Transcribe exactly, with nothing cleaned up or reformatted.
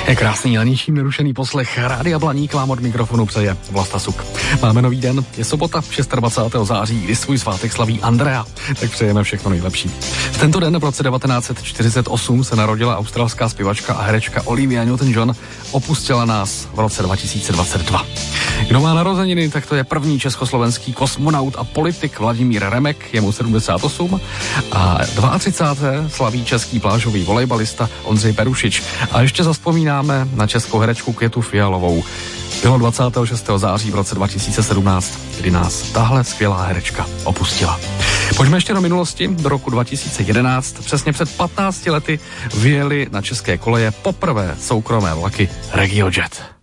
Je krásný a ničím nerušený poslech. Rádia Blaník vám od mikrofonu přeje Vlasta Suk. Máme nový den, je sobota dvacátého šestého září, kdy svůj svátek slaví Andrea, tak přejeme všechno nejlepší. V tento den v roce devatenáct set čtyřicet osm se narodila australská zpěvačka a herečka Olivia Newton-John, opustila nás v roce dva tisíce dvacet dva. Kdo má narozeniny, tak to je první československý kosmonaut a politik Vladimír Remek, je mu sedmdesát osm, a třicátého druhého slaví český plážový volejbalista Ondřej Perušič. A ještě zazpomínáme na českou herečku Květu Fialovou. Bylo dvacátého šestého září v roce dva tisíce sedmnáct, kdy nás tahle skvělá herečka opustila. Pojďme ještě do minulosti, do roku dva tisíce jedenáct. Přesně před patnácti lety vyjeli na české koleje poprvé soukromé vlaky RegioJet.